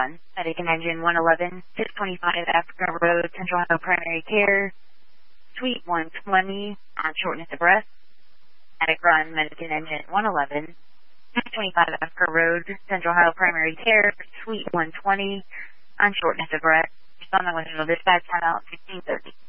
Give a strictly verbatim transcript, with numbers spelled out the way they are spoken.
run. Medic and Engine one eleven, six twenty-five Africa Road, Central Ohio Primary Care, Suite one twenty, on shortness of breath. Medic run, Medic and Engine one eleven, six twenty-five Africa Road, Central Ohio Primary Care, Suite one twenty, on shortness of breath. Responding with dispatch time out sixteen thirty.